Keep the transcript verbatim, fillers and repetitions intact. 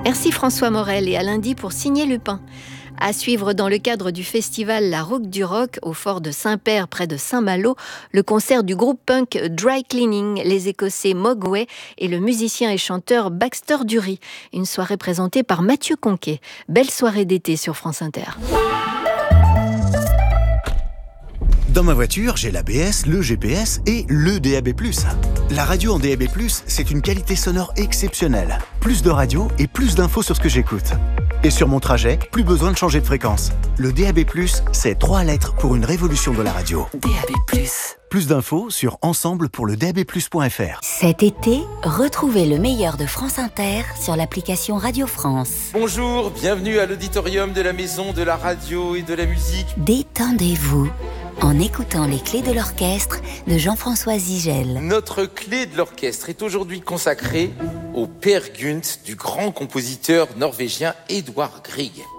Merci François Morel et à lundi pour Signer Lupin. À suivre dans le cadre du festival La Route du Rock au fort de Saint-Père près de Saint-Malo, le concert du groupe punk Dry Cleaning, les Écossais Mogwai et le musicien et chanteur Baxter Dury. Une soirée présentée par Mathieu Conquet. Belle soirée d'été sur France Inter. Dans ma voiture, j'ai l'A B S, le G P S et le D A B plus. La radio en D A B plus, c'est une qualité sonore exceptionnelle. Plus de radio et plus d'infos sur ce que j'écoute. Et sur mon trajet, plus besoin de changer de fréquence. Le D A B plus, c'est trois lettres pour une révolution de la radio. D A B plus. Plus d'infos sur ensemble pour le d a b plus point f r. Cet été, retrouvez le meilleur de France Inter sur l'application Radio France. Bonjour, bienvenue à l'auditorium de la Maison de la Radio et de la Musique. Détendez-vous en écoutant les clés de l'orchestre de Jean-François Zigel. Notre clé de l'orchestre est aujourd'hui consacrée au Peer Gynt du grand compositeur norvégien Edvard Grieg.